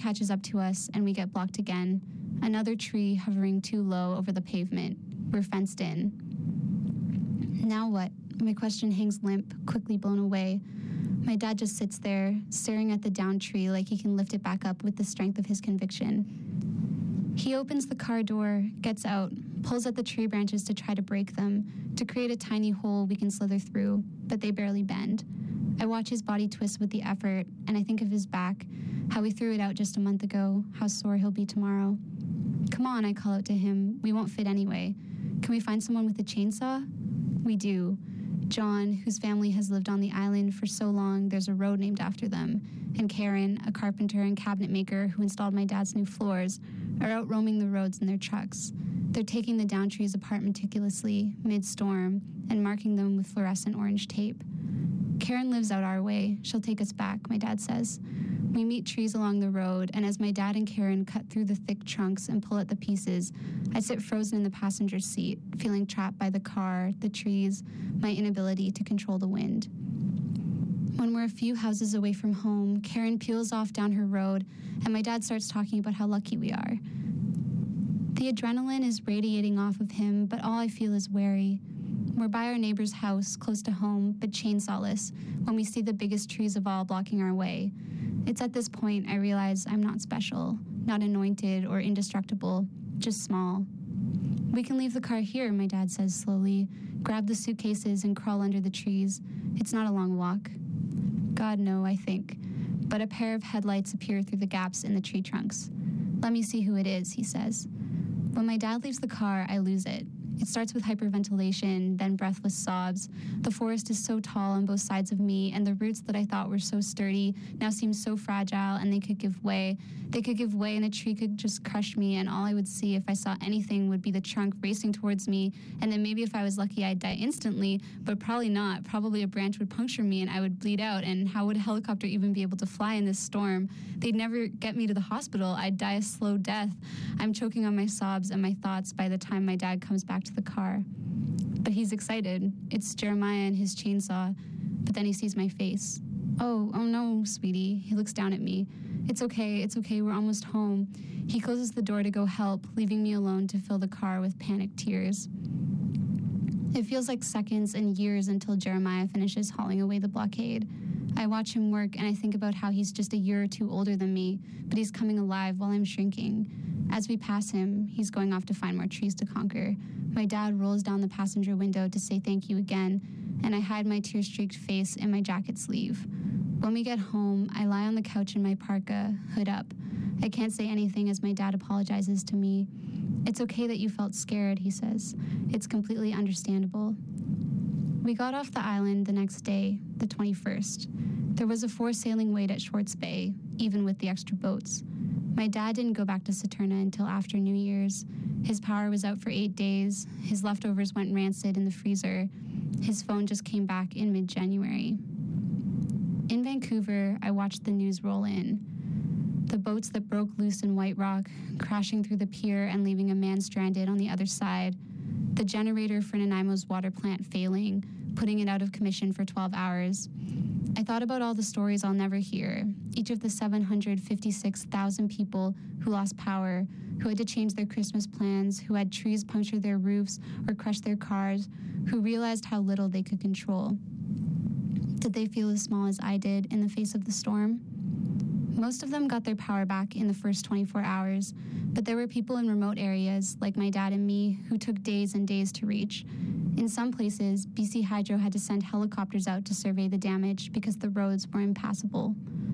catches up to us, and we get blocked again. Another tree hovering too low over the pavement. We're fenced in. Now what? My question hangs limp, quickly blown away. My dad just sits there, staring at the downed tree like he can lift it back up with the strength of his conviction. He opens the car door, gets out, pulls at the tree branches to try to break them, to create a tiny hole we can slither through, but they barely bend. I watch his body twist with the effort, and I think of his back, how we threw it out just a month ago, how sore he'll be tomorrow. Come on, I call out to him. We won't fit anyway. Can we find someone with a chainsaw? We do. John, whose family has lived on the island for so long there's a road named after them, and Karen, a carpenter and cabinet maker who installed my dad's new floors, are out roaming the roads in their trucks. They're taking the down trees apart meticulously, mid-storm, and marking them with fluorescent orange tape. Karen lives out our way. She'll take us back, my dad says. We meet trees along the road, and as my dad and Karen cut through the thick trunks and pull at the pieces, I sit frozen in the passenger seat, feeling trapped by the car, the trees, my inability to control the wind. When we're a few houses away from home, Karen peels off down her road, and my dad starts talking about how lucky we are. The adrenaline is radiating off of him, but all I feel is wary. We're by our neighbor's house, close to home, but chainsawless, when we see the biggest trees of all blocking our way. It's at this point I realize I'm not special, not anointed or indestructible, just small. We can leave the car here, my dad says slowly, grab the suitcases and crawl under the trees. It's not a long walk. God, no, I think. But a pair of headlights appear through the gaps in the tree trunks. Let me see who it is, he says. When my dad leaves the car, I lose it. It starts with hyperventilation, then breathless sobs. The forest is so tall on both sides of me, and the roots that I thought were so sturdy now seem so fragile, and they could give way. They could give way, and a tree could just crush me, and all I would see if I saw anything would be the trunk racing towards me, and then maybe if I was lucky, I'd die instantly, but probably not. Probably a branch would puncture me, and I would bleed out, and how would a helicopter even be able to fly in this storm? They'd never get me to the hospital. I'd die a slow death. I'm choking on my sobs and my thoughts by the time my dad comes back to the car. But he's excited. It's Jeremiah and his chainsaw. But then he sees my face. Oh no, sweetie. He looks down at me. It's okay, we're almost home. He closes the door to go help, leaving me alone to fill the car with panicked tears. It feels like seconds and years until Jeremiah finishes hauling away the blockade. I watch him work and I think about how he's just a year or two older than me, but he's coming alive while I'm shrinking. As we pass him, he's going off to find more trees to conquer. My dad rolls down the passenger window to say thank you again, and I hide my tear-streaked face in my jacket sleeve. When we get home, I lie on the couch in my parka, hood up. I can't say anything as my dad apologizes to me. It's okay that you felt scared, he says. It's completely understandable. We got off the island the next day, the 21st. There was a 4-sailing wait at Schwartz Bay, even with the extra boats. My dad didn't go back to Saturna until after New Year's. His power was out for 8 days. His leftovers went rancid in the freezer. His phone just came back in mid-January. In Vancouver, I watched the news roll in. The boats that broke loose in White Rock, crashing through the pier and leaving a man stranded on the other side. The generator for Nanaimo's water plant failing, putting it out of commission for 12 hours. I thought about all the stories I'll never hear, each of the 756,000 people who lost power, who had to change their Christmas plans, who had trees puncture their roofs or crush their cars, who realized how little they could control. Did they feel as small as I did in the face of the storm? Most of them got their power back in the first 24 hours, but there were people in remote areas, like my dad and me, who took days and days to reach. In some places, BC Hydro had to send helicopters out to survey the damage because the roads were impassable.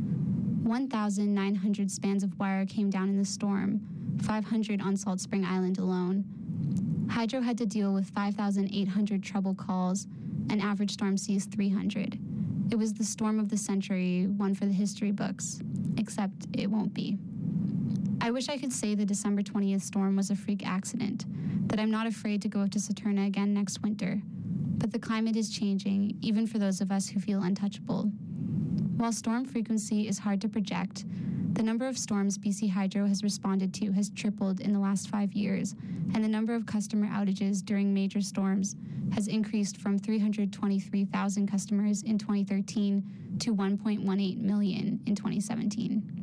1,900 spans of wire came down in the storm, 500 on Salt Spring Island alone. Hydro had to deal with 5,800 trouble calls. An average storm sees 300. It was the storm of the century, one for the history books, except it won't be. I wish I could say the December 20th storm was a freak accident, that I'm not afraid to go up to Saturna again next winter. But the climate is changing, even for those of us who feel untouchable. While storm frequency is hard to project, the number of storms BC Hydro has responded to has tripled in the last 5 years, and the number of customer outages during major storms has increased from 323,000 customers in 2013 to 1.18 million in 2017.